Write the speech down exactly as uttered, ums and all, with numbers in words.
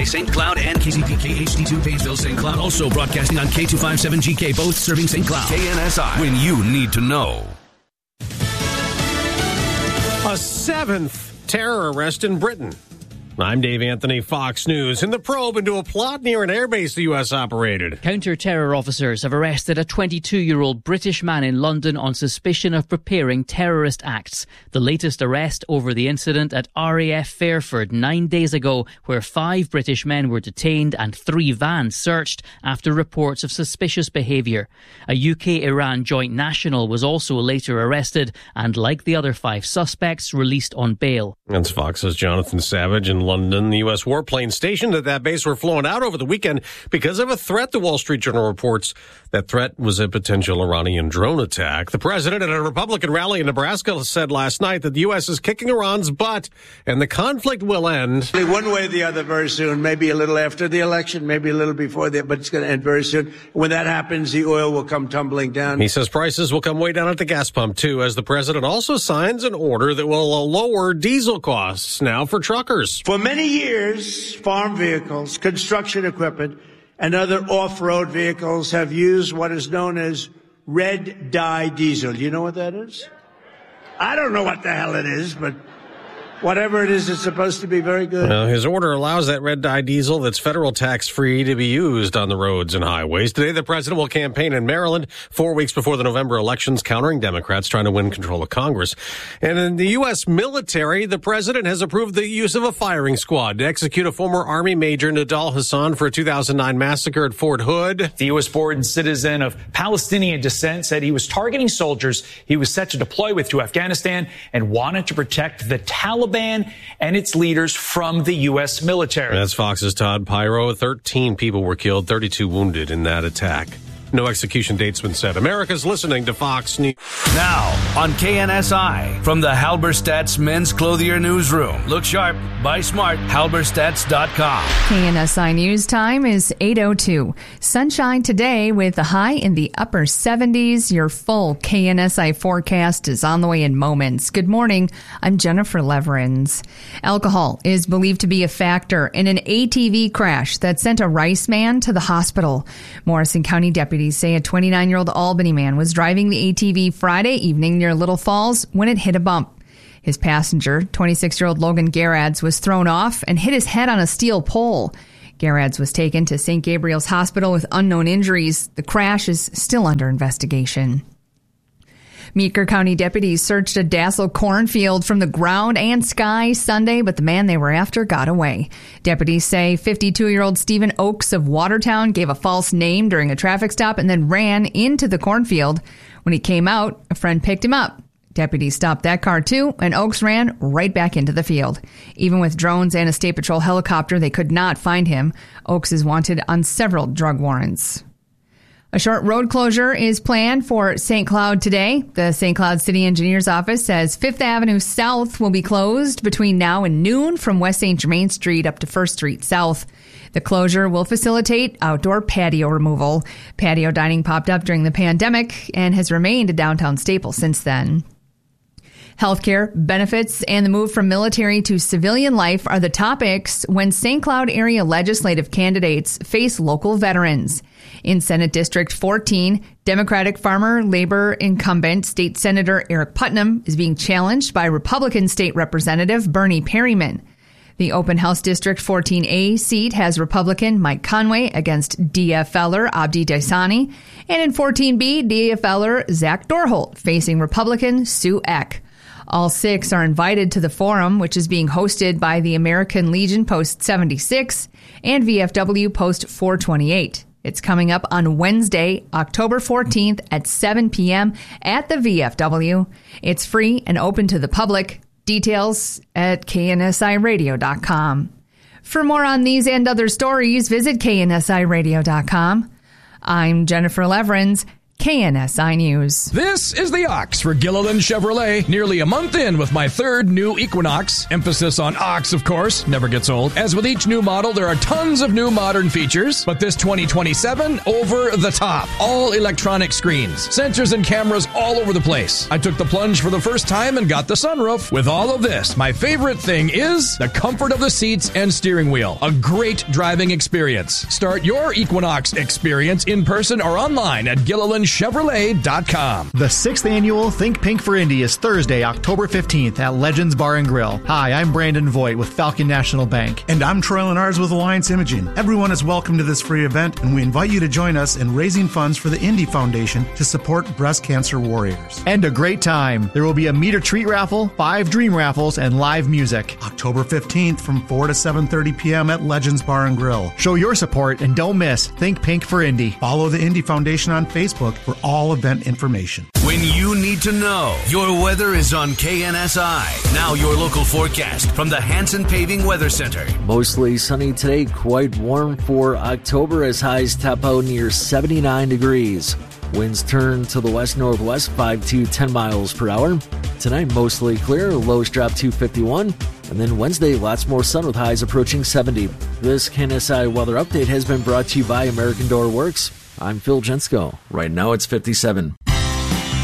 Saint Cloud and K C P K H D two Painesville Saint Cloud. Also broadcasting on K two fifty-seven G K, both serving Saint Cloud. K N S I, when you need to know. A seventh terror arrest in Britain. I'm Dave Anthony, Fox News. In the probe into a plot near an airbase the U S operated. Counter-terror officers have arrested a twenty-two-year-old British man in London on suspicion of preparing terrorist acts. The latest arrest over the incident at R A F Fairford nine days ago, where five British men were detained and three vans searched after reports of suspicious behaviour. A U K-Iran joint national was also later arrested and, like the other five suspects, released on bail. That's Fox's Jonathan Savage. In London, the U S warplanes stationed at that base were flown out over the weekend because of a threat, the Wall Street Journal reports. That threat was a potential Iranian drone attack. The president at a Republican rally in Nebraska said last night that the U S is kicking Iran's butt and the conflict will end. One way or the other very soon, maybe a little after the election, maybe a little before that, but it's going to end very soon. When that happens, the oil will come tumbling down. He says prices will come way down at the gas pump, too, as the president also signs an order that will lower diesel costs now for truckers. For many years, farm vehicles, construction equipment, and other off-road vehicles have used what is known as red dye diesel. You know what that is? I don't know what the hell it is, but whatever it is, it's supposed to be very good. Well, his order allows that red dye diesel that's federal tax-free to be used on the roads and highways. Today, the president will campaign in Maryland, four weeks before the November elections, countering Democrats trying to win control of Congress. And in the U S military, the president has approved the use of a firing squad to execute a former Army Major, Nidal Hassan, for a two thousand nine massacre at Fort Hood. The U S-born citizen of Palestinian descent said he was targeting soldiers he was set to deploy with to Afghanistan and wanted to protect the Taliban and its leaders from the U S military. That's Fox's Todd Pyro. thirteen people were killed, thirty-two wounded in that attack. No execution date's been set. America's listening to Fox News. Now on K N S I, from the Halberstadt's Men's Clothier Newsroom. Look sharp, buy smart, halberstadts dot com. K N S I News time is eight oh two. Sunshine today with a high in the upper seventies. Your full K N S I forecast is on the way in moments. Good morning. I'm Jennifer Leverins. Alcohol is believed to be a factor in an A T V crash that sent a Rice man to the hospital. Morrison County deputies say a twenty-nine-year-old Albany man was driving the A T V Friday evening near Little Falls when it hit a bump. His passenger, twenty-six-year-old Logan Gerads, was thrown off and hit his head on a steel pole. Gerads was taken to Saint Gabriel's Hospital with unknown injuries. The crash is still under investigation. Meeker County deputies searched a Dassel cornfield from the ground and sky Sunday, but the man they were after got away. Deputies say fifty-two-year-old Stephen Oakes of Watertown gave a false name during a traffic stop and then ran into the cornfield. When he came out, a friend picked him up. Deputies stopped that car too, and Oakes ran right back into the field. Even with drones and a State Patrol helicopter, they could not find him. Oakes is wanted on several drug warrants. A short road closure is planned for Saint Cloud today. The Saint Cloud City Engineer's Office says Fifth Avenue South will be closed between now and noon from West Saint Germain Street up to First Street South. The closure will facilitate outdoor patio removal. Patio dining popped up during the pandemic and has remained a downtown staple since then. Healthcare, benefits, and the move from military to civilian life are the topics when Saint Cloud area legislative candidates face local veterans. In Senate District fourteen, Democratic farmer labor incumbent State Senator Eric Putnam is being challenged by Republican State Representative Bernie Perryman. The open House District fourteen A seat has Republican Mike Conway against D F L-er Abdi Daisani, and in fourteen B, D F L-er Zach Dorholt facing Republican Sue Eck. All six are invited to the forum, which is being hosted by the American Legion Post seventy-six and V F W Post four twenty-eight. It's coming up on Wednesday, October fourteenth at seven p.m. at the V F W. It's free and open to the public. Details at K N S I radio dot com. For more on these and other stories, visit K N S I radio dot com. I'm Jennifer Leverins. K N S I News. This is the Ox for Gilliland Chevrolet. Nearly a month in with my third new Equinox. Emphasis on Ox, of course. Never gets old. As with each new model, there are tons of new modern features. But this twenty twenty-seven, over the top. All electronic screens. Sensors and cameras all over the place. I took the plunge for the first time and got the sunroof. With all of this, my favorite thing is the comfort of the seats and steering wheel. A great driving experience. Start your Equinox experience in person or online at Gilliland Chevrolet dot com. The sixth annual Think Pink for Indy is Thursday, October fifteenth at Legends Bar and Grill. Hi, I'm Brandon Voigt with Falcon National Bank. And I'm Troy Lenars with Alliance Imaging. Everyone is welcome to this free event, and we invite you to join us in raising funds for the Indy Foundation to support breast cancer warriors. And a great time. There will be a meet or treat raffle, five dream raffles, and live music. October fifteenth from four to seven thirty p.m. at Legends Bar and Grill. Show your support and don't miss Think Pink for Indy. Follow the Indy Foundation on Facebook for all event information. When you need to know, your weather is on K N S I. Now your local forecast from the Hanson Paving Weather Center. Mostly sunny today, quite warm for October as highs top out near seventy-nine degrees. Winds turn to the west-northwest five to ten miles per hour. Tonight, mostly clear, lows drop to fifty-one. And then Wednesday, lots more sun with highs approaching seventy. This K N S I weather update has been brought to you by American Door Works. I'm Phil Jensko. Right now it's fifty-seven.